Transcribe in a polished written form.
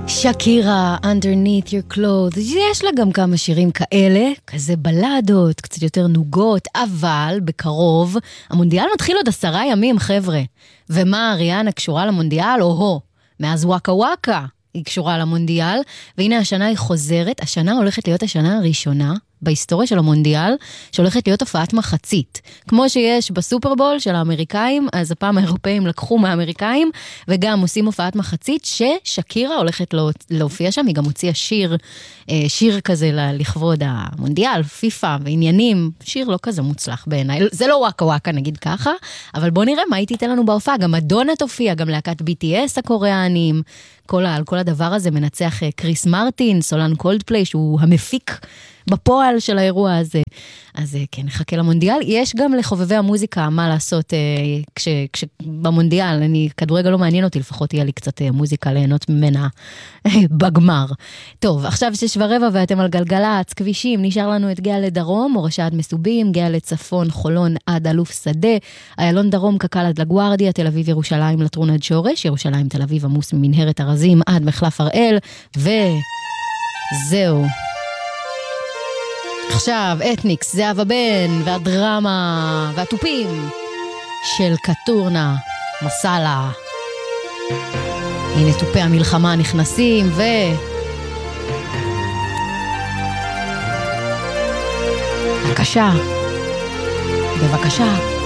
שקירה, Underneath Your Clothes, יש לה גם כמה שירים כאלה, כזה בלדות, קצת יותר נוגות, אבל בקרוב, המונדיאל מתחיל עוד 10 ימים, חבר'ה. ומה, ריאנה קשורה למונדיאל? או-הו, מאז וואקה וואקה היא קשורה למונדיאל, והנה השנה היא חוזרת, השנה הולכת להיות השנה הראשונה, בהיסטוריה של המונדיאל, שהולכת להיות הופעת מחצית. כמו שיש בסופרבול של האמריקאים, אז הפעם האירופאים לקחו מהאמריקאים, וגם עושים הופעת מחצית, ששקירה הולכת להופיע שם, היא גם הוציאה שיר כזה לכבוד המונדיאל, פיפה ועניינים, שיר לא כזה מוצלח בעיניי, זה לא וואקה וואקה נגיד ככה, אבל בוא נראה מה היא תיתן לנו בהופעה, גם מדונה תופיע, גם להקת BTS הקוריאנים, על כל הדבר הזה מנצח קריס מרטין, סולן קולדפליי, שהוא המפיק בפועל של האירוע הזה. אז כן, נחכה למונדיאל. יש גם לחובבי המוזיקה מה לעשות במונדיאל. כדורגל לא מעניין אותי, לפחות יהיה לי קצת מוזיקה ליהנות ממנה בגמר. טוב, עכשיו 6:15 ואתם על גלגלצ, כבישים, נשאר לנו את גאה לדרום, מורשה עד מסובים, גאה לצפון, חולון עד אלוף שדה, איילון דרום, קקל עד לגוארדיה, תל אביב ירושלים לטרון עד שורש, ירושלים תל אביב עמוס ממנהרת הרזים עד מחלף הראל, וזהו. עכשיו, אתניקס, זהבה בן, והדרמה, והטופים של קטורנה, מסאלה. הנה טופי המלחמה נכנסים, בבקשה.